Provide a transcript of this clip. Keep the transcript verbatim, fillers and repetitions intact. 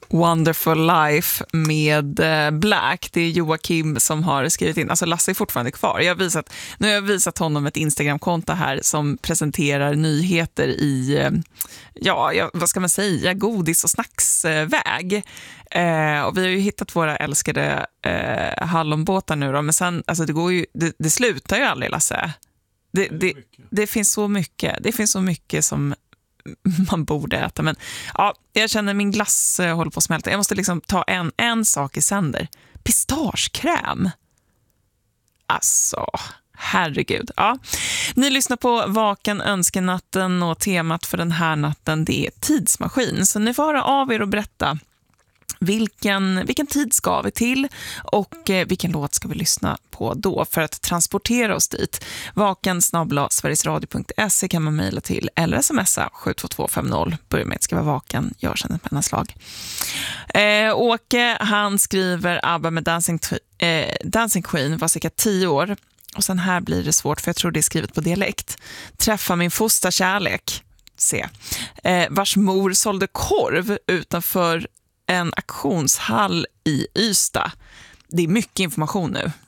Wonderful Life med Black. Det är Joakim som har skrivit in. Alltså Lasse är fortfarande kvar. Jag har visat, nu har jag visat honom ett Instagramkonto här som presenterar nyheter i, ja, vad ska man säga, godis- och snacksväg. Eh, och vi har ju hittat våra älskade eh, hallonbåtar nu då. Men sen, alltså det går ju, det, det slutar ju aldrig, Lasse. Det, det, det finns så mycket. Det finns så mycket som man borde äta, men ja, jag känner min glass eh, håller på att smälta. Jag måste liksom ta en, en sak i sänder. Pistagekräm. Alltså, herregud. Ja. Ni lyssnar på Vaken önskenatten och temat för den här natten, det är tidsmaskin. Så ni får höra av er och berätta Vilken, vilken tid ska vi till och eh, vilken låt ska vi lyssna på då för att transportera oss dit. Vaken snabel-a sverigesradio punkt se kan man mejla till eller smsa sju två två fem noll. Börja med att skriva vaken, gör sen ett mellanslag. Eh, Åke, han skriver ABBA med Dancing, eh, Dancing Queen var cirka tio år. Och sen här blir det svårt för jag tror det är skrivet på dialekt. Träffa min fosterkärlek. Se. Eh, vars mor sålde korv utanför en auktionshall i Ystad. Det är mycket information nu.